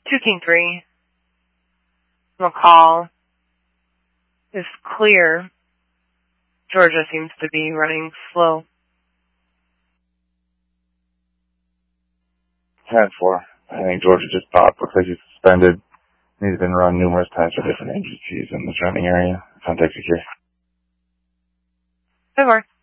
2 King 3. McCall is clear. Georgia seems to be running slow. 10-4. I think Georgia just popped. Looks like he's suspended. He's been run numerous times for different agencies in the surrounding area. Contact secure. 10-4.